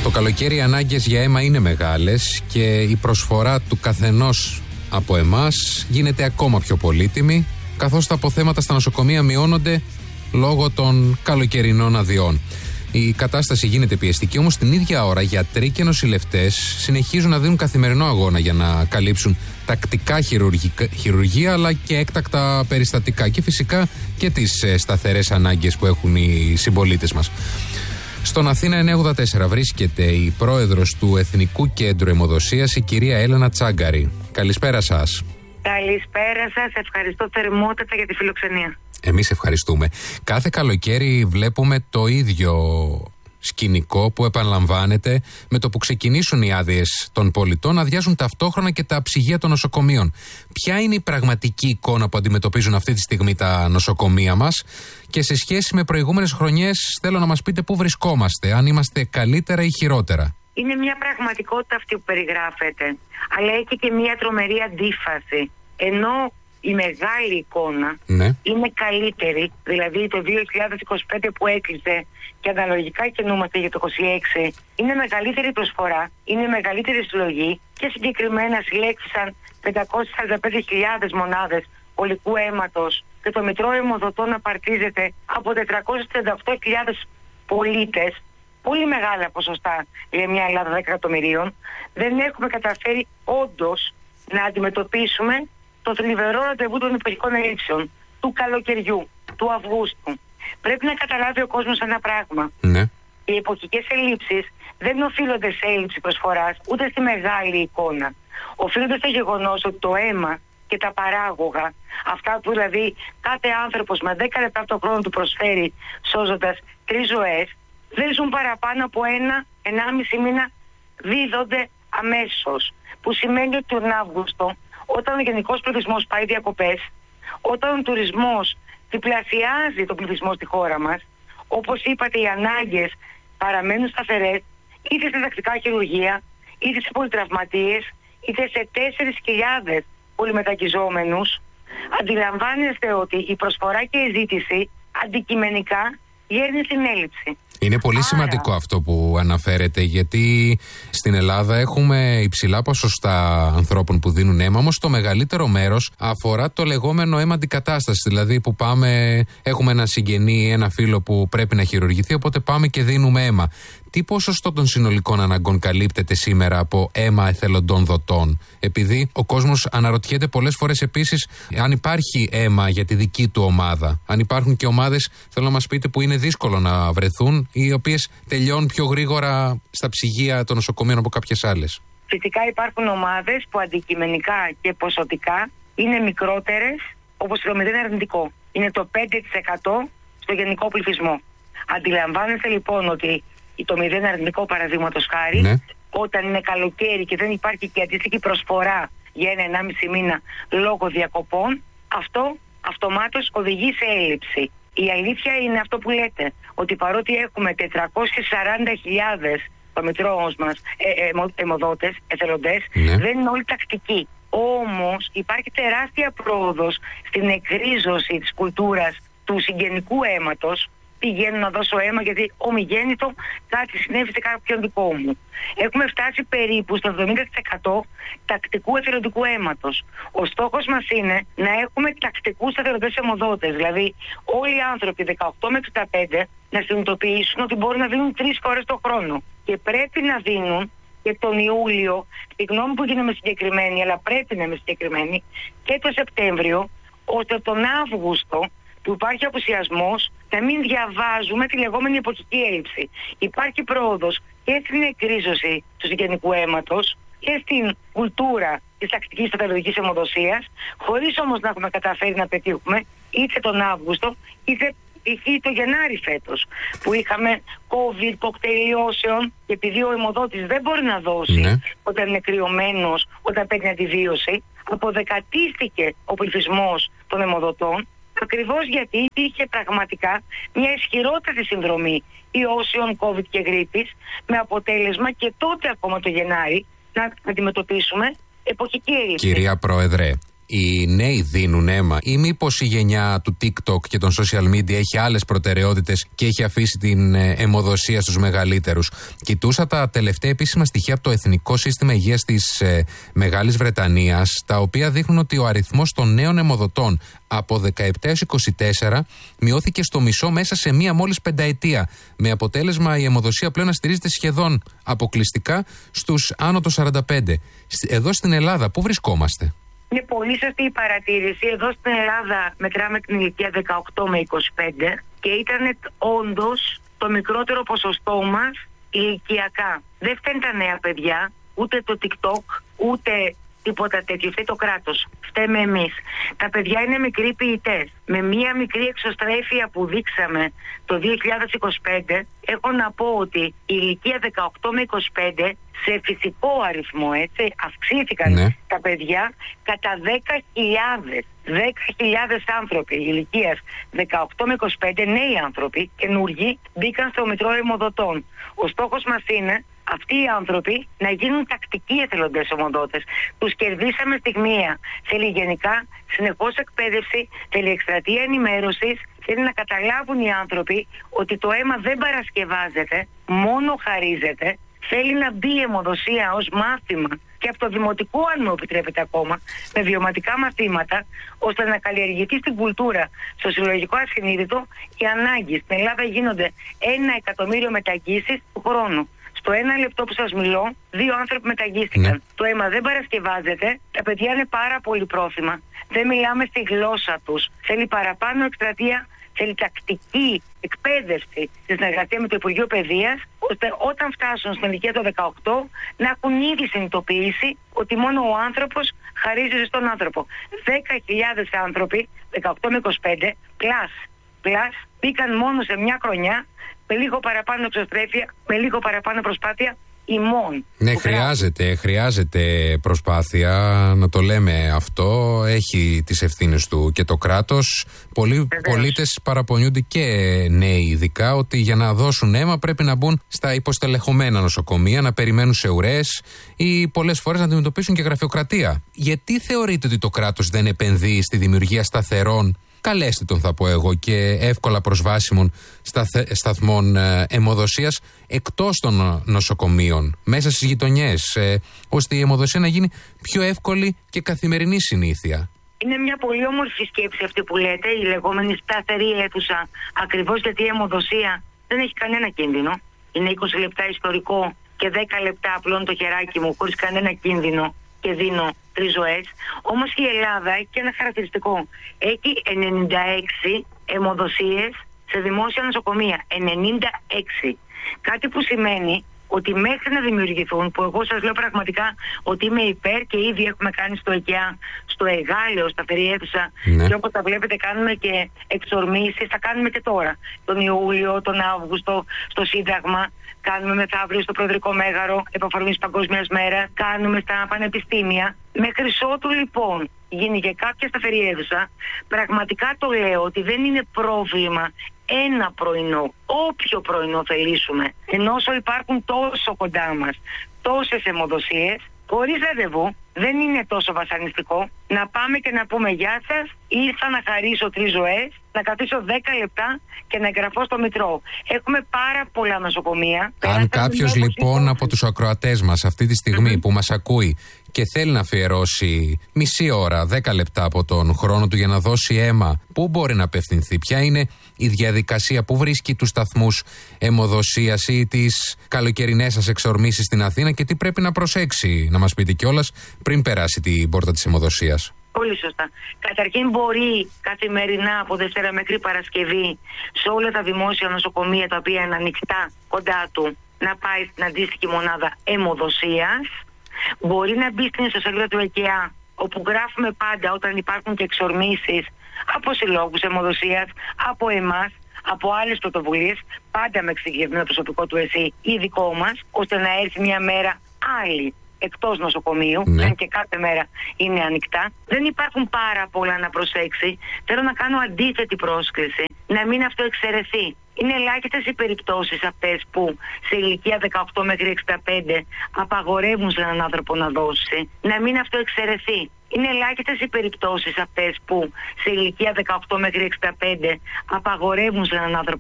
Το καλοκαίρι οι ανάγκες για αίμα είναι μεγάλες και η προσφορά του καθενός από εμάς γίνεται ακόμα πιο πολύτιμη, καθώς τα αποθέματα στα νοσοκομεία μειώνονται λόγω των καλοκαιρινών αδειών. Η κατάσταση γίνεται πιεστική, όμως την ίδια ώρα γιατροί και νοσηλευτές συνεχίζουν να δίνουν καθημερινό αγώνα για να καλύψουν τακτικά χειρουργία αλλά και έκτακτα περιστατικά και φυσικά και τις σταθερές ανάγκες που έχουν οι συμπολίτες μας. Στον Αθήνα 984 βρίσκεται η πρόεδρος του Εθνικού Κέντρου Αιμοδοσίας, η κυρία Έλενα Τσάγκαρη. Καλησπέρα σας. Καλησπέρα σας, ευχαριστώ θερμότατα για τη φιλοξενία. Εμείς ευχαριστούμε. Κάθε καλοκαίρι βλέπουμε το ίδιο σκηνικό που επαναλαμβάνεται με το που ξεκινήσουν οι άδειες των πολιτών, αδειάζουν ταυτόχρονα και τα ψυγεία των νοσοκομείων. Ποια είναι η πραγματική εικόνα που αντιμετωπίζουν αυτή τη στιγμή τα νοσοκομεία μας και σε σχέση με προηγούμενες χρονιές θέλω να μας πείτε πού βρισκόμαστε, αν είμαστε καλύτερα ή χειρότερα? Είναι μια πραγματικότητα αυτή που περιγράφεται, αλλά έχει και μια τρομερή αντίφαση. Ενώ η μεγάλη εικόνα είναι καλύτερη, δηλαδή το 2025 που έκλεισε και αναλογικά κινούμαστε για το 2026, είναι μεγαλύτερη προσφορά, είναι μεγαλύτερη συλλογή και συγκεκριμένα συλλέξησαν 545.000 μονάδες ολικού αίματος και το Μητρό Αιμοδοτών απαρτίζεται από 438.000 πολίτες. Πολύ μεγάλα ποσοστά για μια Ελλάδα 10 εκατομμυρίων. Δεν έχουμε καταφέρει όντως να αντιμετωπίσουμε το θλιβερό ραντεβού των εποχικών ελλείψεων του καλοκαιριού, του Αυγούστου. Πρέπει να καταλάβει ο κόσμος ένα πράγμα. Ναι. Οι εποχικές ελλείψεις δεν οφείλονται σε έλλειψη προσφοράς, ούτε στη μεγάλη εικόνα. Οφείλονται στο γεγονός ότι το αίμα και τα παράγωγα, αυτά που δηλαδή κάθε άνθρωπος με 10 λεπτά από το χρόνο του προσφέρει σώζοντας 3 ζωές, δεν ζουν παραπάνω από 1-1,5 μήνα, δίδονται αμέσως. Που σημαίνει ότι τον Αύγουστο, όταν ο γενικός πληθυσμός πάει διακοπές, όταν ο τουρισμός διπλασιάζει τον πληθυσμό στη χώρα μας, όπως είπατε, οι ανάγκες παραμένουν σταθερές, είτε στην τακτικά χειρουργία, είτε σε πολυτραυματίες, είτε σε 4.000 πολυμετακιζόμενους. Αντιλαμβάνεστε ότι η προσφορά και η ζήτηση αντικειμενικά γέρνει στην έλλειψη. Είναι πολύ σημαντικό αυτό που αναφέρετε, γιατί στην Ελλάδα έχουμε υψηλά ποσοστά ανθρώπων που δίνουν αίμα, όμως το μεγαλύτερο μέρος αφορά το λεγόμενο αίμα αντικατάσταση. Δηλαδή που πάμε, έχουμε ένα συγγενή ή ένα φίλο που πρέπει να χειρουργηθεί, οπότε πάμε και δίνουμε αίμα. Τι ποσοστό των συνολικών αναγκών καλύπτεται σήμερα από αίμα εθελοντών δοτών? Επειδή ο κόσμος αναρωτιέται πολλές φορές επίσης αν υπάρχει αίμα για τη δική του ομάδα. Αν υπάρχουν και ομάδες, θέλω να μας πείτε, που είναι δύσκολο να βρεθούν, οι οποίες τελειώνουν πιο γρήγορα στα ψυγεία των νοσοκομείων από κάποιες άλλες. Φυσικά υπάρχουν ομάδες που αντικειμενικά και ποσοτικά είναι μικρότερες, όπως το 0 αρνητικό. Είναι το 5% στο γενικό πληθυσμό. Αντιλαμβάνεστε λοιπόν ότι το 0 αρνητικό, παραδείγματος χάρη, όταν είναι καλοκαίρι και δεν υπάρχει και αντίστοιχη προσφορά για 1-1,5 μήνα λόγω διακοπών, αυτό αυτομάτως οδηγεί σε έλλειψη. Η αλήθεια είναι αυτό που λέτε, ότι παρότι έχουμε 440.000 το Μητρό μας αιμοδότες, εθελοντές, δεν είναι όλοι τακτικοί. Όμως υπάρχει τεράστια πρόοδος στην εκρίζωση της κουλτούρας του συγγενικού αίματος. Πηγαίνω να δώσω αίμα γιατί ομιγέννητο κάτι συνέβη σε κάποιον δικό μου. Έχουμε φτάσει περίπου στο 70% τακτικού εθελοντικού αίματος. Ο στόχος μας είναι να έχουμε τακτικούς εθελοντές αιμοδότες. Δηλαδή όλοι οι άνθρωποι 18 με 65 να συνειδητοποιήσουν ότι μπορούν να δίνουν 3 φορές το χρόνο. Και πρέπει να δίνουν και τον Ιούλιο, τη γνώμη που γίνομαι συγκεκριμένη, αλλά πρέπει να είμαι συγκεκριμένη, και το Σεπτέμβριο, ώστε τον Αύγουστο που υπάρχει απουσιασμός, να μην διαβάζουμε τη λεγόμενη εποχική έλλειψη. Υπάρχει πρόοδος και στην εκρίζωση του συγγενικού αίματος και στην κουλτούρα της τακτικής εθελοντικής αιμοδοσίας, χωρίς όμως να έχουμε καταφέρει να πετύχουμε είτε τον Αύγουστο είτε το Γενάρη φέτος, που είχαμε COVID, κοκτελιώσεων, και επειδή ο αιμοδότης δεν μπορεί να δώσει όταν είναι κρυωμένος, όταν παίρνει αντιβίωση, αποδεκατίστηκε ο πληθυσμός των αιμοδοτών, ακριβώς γιατί είχε πραγματικά μια ισχυρότερη συνδρομή ιώσεων, COVID και γρίπης, με αποτέλεσμα και τότε ακόμα το Γενάρη να αντιμετωπίσουμε εποχική έλλειψη. Κυρία Πρόεδρε, οι νέοι δίνουν αίμα, ή μήπως η γενιά του TikTok και των social media έχει άλλες προτεραιότητες και έχει αφήσει την αιμοδοσία στους μεγαλύτερους? Κοιτούσα τα τελευταία επίσημα στοιχεία από το Εθνικό Σύστημα Υγείας της Μεγάλης Βρετανίας, τα οποία δείχνουν ότι ο αριθμός των νέων αιμοδοτών από 17 έως 24 μειώθηκε στο μισό μέσα σε μία μόλις πενταετία, με αποτέλεσμα η αιμοδοσία πλέον να στηρίζεται σχεδόν αποκλειστικά στους άνω των 45. Εδώ στην Ελλάδα πού βρισκόμαστε? Είναι πολύ σωστή η παρατήρηση. Εδώ στην Ελλάδα μετράμε την ηλικία 18 με 25 και ήταν όντως το μικρότερο ποσοστό μας ηλικιακά. Δεν φταίνουν τα νέα παιδιά, ούτε το TikTok, ούτε τίποτα τέτοιο. Φταίει το κράτος. Φταίμε εμείς. Τα παιδιά είναι μικροί ποιητές. Με μία μικρή εξωστρέφεια που δείξαμε το 2025, έχω να πω ότι η ηλικία 18 με 25 σε φυσικό αριθμό, έτσι, αυξήθηκαν τα παιδιά κατά 10.000. 10.000 άνθρωποι ηλικίας 18 με 25, νέοι άνθρωποι, καινούργοι, μπήκαν στο Μητρό Αιμοδοτών. Ο στόχος μας είναι αυτοί οι άνθρωποι να γίνουν τακτικοί εθελοντές αιμοδότες. Τους κερδίσαμε στιγμία. Θέλει γενικά συνεχώς εκπαίδευση, θέλει εκστρατεία ενημέρωσης, θέλει να καταλάβουν οι άνθρωποι ότι το αίμα δεν παρασκευάζεται, μόνο χαρίζεται. Θέλει να μπει η αιμοδοσία ως μάθημα και από το δημοτικό, αν μου επιτρέπετε ακόμα, με βιωματικά μαθήματα, ώστε να καλλιεργηθεί στην κουλτούρα, στο συλλογικό ασυνείδητο, οι ανάγκες. Στην Ελλάδα γίνονται 1 εκατομμύριο μεταγγίσεις του χρόνου. Στο 1 λεπτό που σας μιλώ, 2 άνθρωποι μεταγγίστηκαν. Το αίμα δεν παρασκευάζεται, τα παιδιά είναι πάρα πολύ πρόθυμα. Δεν μιλάμε στη γλώσσα τους. Θέλει παραπάνω εκστρατεία, θέλει τακτική εκπαίδευση στη συνεργασία με το Υπουργείο Παιδείας, ώστε όταν φτάσουν στην ηλικία των 18 να έχουν ήδη συνειδητοποιήσει ότι μόνο ο άνθρωπος χαρίζει στον άνθρωπο. 10.000 άνθρωποι, 18 με 25, πλάς, μπήκαν μόνο σε μια χρονιά, με λίγο παραπάνω εξωστρέφεια, με λίγο παραπάνω προσπάθεια ημών. Ναι, χρειάζεται προσπάθεια, να το λέμε αυτό. Έχει τις ευθύνες του και το κράτος. Πολλοί πολίτες παραπονιούνται, και νέοι ειδικά, ότι για να δώσουν αίμα πρέπει να μπουν στα υποστελεχωμένα νοσοκομεία, να περιμένουν σε ουρές ή πολλές φορές να αντιμετωπίσουν και γραφειοκρατία. Γιατί θεωρείτε ότι το κράτος δεν επενδύει στη δημιουργία σταθερών, καλέστε τον θα πω εγώ, και εύκολα προσβάσιμων σταθμών αιμοδοσίας εκτός των νοσοκομείων, μέσα στις γειτονιές, ώστε η αιμοδοσία να γίνει πιο εύκολη και καθημερινή συνήθεια? Είναι μια πολύ όμορφη σκέψη αυτή που λέτε, η λεγόμενη σταθερή αίθουσα, ακριβώς γιατί η αιμοδοσία δεν έχει κανένα κίνδυνο. Είναι 20 λεπτά ιστορικό και 10 λεπτά απλώνω το χεράκι μου χωρίς κανένα κίνδυνο και δίνω 3 ζωές. Όμως η Ελλάδα έχει και ένα χαρακτηριστικό. Έχει 96 αιμοδοσίες σε δημόσια νοσοκομεία. 96. Κάτι που σημαίνει ότι μέχρι να δημιουργηθούν, που εγώ σας λέω πραγματικά ότι είμαι υπέρ και ήδη έχουμε κάνει στο ΕΚΕΑ, στο Εγάλεο, σταθερή αίθουσα, και όπως τα βλέπετε κάνουμε και εξορμήσεις, θα κάνουμε και τώρα. Τον Ιούλιο, τον Αύγουστο, στο Σύνταγμα, κάνουμε μεθαύριο στο Προεδρικό Μέγαρο, επαφορμής Παγκόσμιας Μέρας, κάνουμε στα πανεπιστήμια. Μέχρι ότου λοιπόν γίνει και κάποια σταθερή αίθουσα, πραγματικά το λέω ότι δεν είναι πρόβλημα ένα πρωινό, όποιο πρωινό θελήσουμε, ενώ όσο υπάρχουν τόσο κοντά μας τόσες αιμοδοσίες, χωρίς ραντεβού, δεν είναι τόσο βασανιστικό να πάμε και να πούμε γεια σας, ήρθα να χαρίσω 3 ζωές, να καθίσω 10 λεπτά και να εγγραφώ στο Μητρό. Έχουμε πάρα πολλά νοσοκομεία. Αν κάποιος λοιπόν από τους ακροατές μας αυτή τη στιγμή που μας ακούει και θέλει να αφιερώσει μισή ώρα, 10 λεπτά από τον χρόνο του για να δώσει αίμα, πού μπορεί να απευθυνθεί, ποια είναι η διαδικασία, πού βρίσκει τους σταθμούς αιμοδοσίας ή τις καλοκαιρινές σας εξορμήσεις στην Αθήνα και τι πρέπει να προσέξει, να μας πείτε κιόλας, πριν περάσει την πόρτα της αιμοδοσίας? Πολύ σωστά. Καταρχήν μπορεί καθημερινά από Δευτέρα μέχρι Παρασκευή σε όλα τα δημόσια νοσοκομεία τα οποία είναι ανοιχτά κοντά του να πάει στην αντίστοιχη μονάδα αιμοδοσίας. Μπορεί να μπει στην ιστοσελίδα του ΕΚΕΑ, όπου γράφουμε πάντα όταν υπάρχουν και εξορμήσεις από συλλόγους αιμοδοσίας, από εμάς, από άλλες πρωτοβουλίες, πάντα με εξηγημένο προσωπικό του ΕΣΥ ή δικό μας, ώστε να έρθει μια μέρα άλλη εκτός νοσοκομείου, αν και κάθε μέρα είναι ανοιχτά. Δεν υπάρχουν πάρα πολλά να προσέξει. Θέλω να κάνω αντίθετη πρόσκληση, να μην αυτό εξαιρεθεί. Είναι ελάχιστες οι περιπτώσεις αυτές που σε ηλικία 18 μέχρι 65 απαγορεύουν σε έναν άνθρωπο να δώσει. Να μην αυτό εξαιρεθεί. Είναι ελάχιστες οι περιπτώσεις αυτές που σε ηλικία 18 μέχρι 65 απαγορεύουν σε έναν άνθρωπο